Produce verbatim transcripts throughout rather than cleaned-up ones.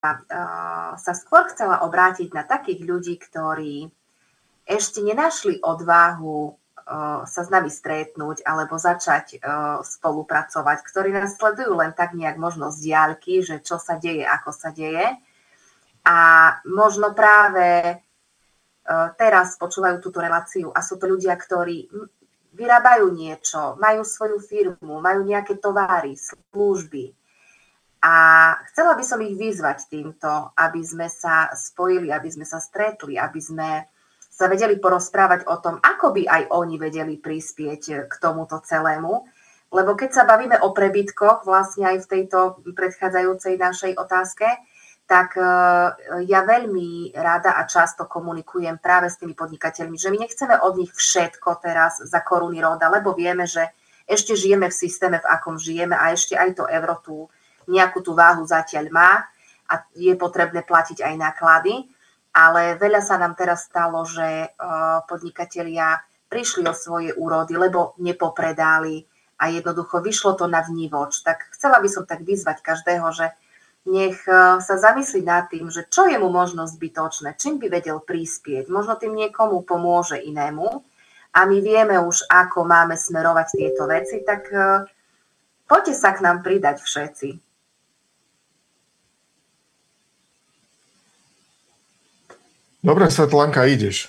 uh, sa skôr chcela obrátiť na takých ľudí, ktorí ešte nenašli odvahu uh, sa s nami stretnúť alebo začať uh, spolupracovať, ktorí nás sledujú len tak nejak možno z diaľky, že čo sa deje, ako sa deje. A možno práve uh, teraz počúvajú túto reláciu a sú to ľudia, ktorí vyrábajú niečo, majú svoju firmu, majú nejaké tovary, služby. A chcela by som ich vyzvať týmto, aby sme sa spojili, aby sme sa stretli, aby sme sa vedeli porozprávať o tom, ako by aj oni vedeli prispieť k tomuto celému. Lebo keď sa bavíme o prebytkoch, vlastne aj v tejto predchádzajúcej našej otázke, tak ja veľmi rada a často komunikujem práve s tými podnikateľmi, že my nechceme od nich všetko teraz za koruny roda, lebo vieme, že ešte žijeme v systéme, v akom žijeme a ešte aj to euro tú nejakú tú váhu zatiaľ má a je potrebné platiť aj náklady. Ale veľa sa nám teraz stalo, že podnikatelia prišli o svoje úrody, lebo nepopredali a jednoducho vyšlo to na vnívoč. Tak chcela by som tak vyzvať každého, že nech sa zamyslí nad tým, že čo je mu možno zbytočné, čím by vedel prispieť. Možno tým niekomu pomôže inému a my vieme už, ako máme smerovať tieto veci, tak poďte sa k nám pridať všetci. Dobre, Svetlanka, ideš.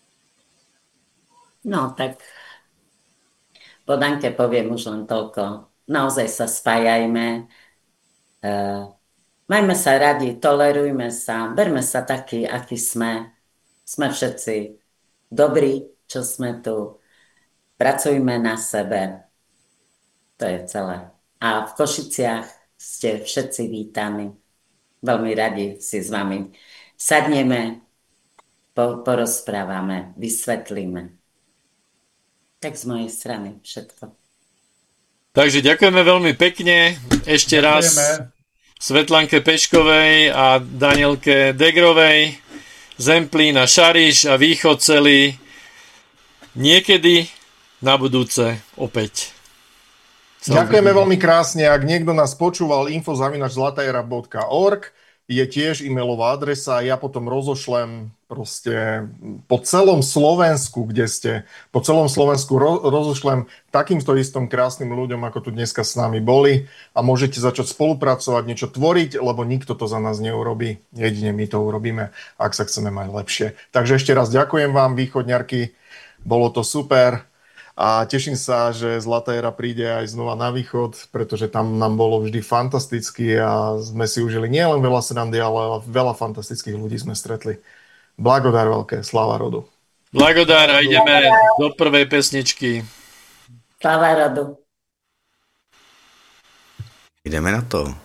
No, tak po Danke poviem už len toľko. Naozaj sa spájajme, uh, majme sa radi, tolerujme sa, berme sa takí, akí sme. Sme všetci dobrí, čo sme tu. Pracujme na sebe. To je celé. A v Košiciach ste všetci vítaní. Veľmi radi si s vami sadneme, porozprávame, vysvetlíme. Tak z mojej strany všetko. Takže ďakujeme veľmi pekne ešte ďakujeme. raz Svetlanke Peškovej a Danielke Degrovej, Zemplín a Šariš a Východ celý. Niekedy na budúce opäť. Ďakujeme veľmi krásne. Ak niekto nás počúval, info zavináč zlataera bodka org je tiež e-mailová adresa. Ja potom rozošlem proste po celom Slovensku, kde ste, po celom Slovensku ro- rozošlem takýmto istom krásnym ľuďom, ako tu dneska s nami boli a môžete začať spolupracovať, niečo tvoriť, lebo nikto to za nás neurobí. Jedine my to urobíme, ak sa chceme mať lepšie. Takže ešte raz ďakujem vám, východňarky. Bolo to super. A teším sa, že Zlatá éra príde aj znova na východ, pretože tam nám bolo vždy fantasticky a sme si užili nielen veľa srandy, ale veľa fantastických ľudí sme stretli. Blagodár veľké, sláva rodu. Blagodár a ideme do prvej pesničky. Sláva rodu. Ideme na to.